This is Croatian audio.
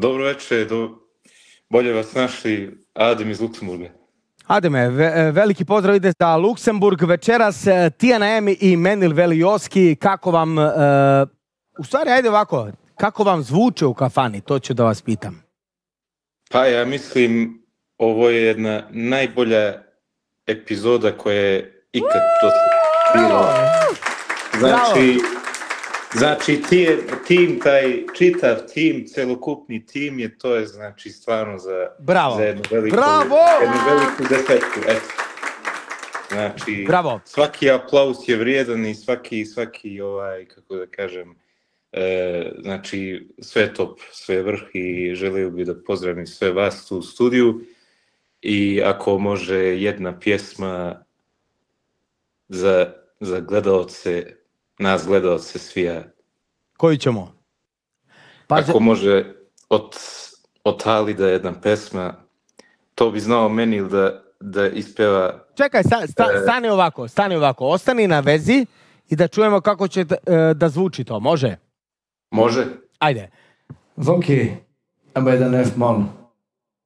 Dobro večer, bolje vas našli, Adem iz Luksemburga. Ademe, veliki pozdrav ide za Luksemburg. Večeras Tijana M i Menil Velioski, kako vam, u stvari ajde ovako, kako vam zvuče u kafani, to ću da vas pitam. Pa ja mislim, ovo je jedna najbolja epizoda koja je ikad to Znači, taj čitav tim, celokupni tim to je znači stvarno za jednu veliku desetku. Eto. Znači, svaki aplauz je vrijedan i svaki kako da kažem, znači sve top, sve vrh i želio bih da pozdravim sve vas tu u studiju i ako može jedna pjesma za gledaoce, nas gledaoce svija. Koju ćemo? Ako može od Halida jedna pesma, to bi znao Menil da ispeva. Čekaj, stani ovako, ostani na vezi i da čujemo kako će da zvuči to, može? Može. Ajde. Oké, en bij de F-man.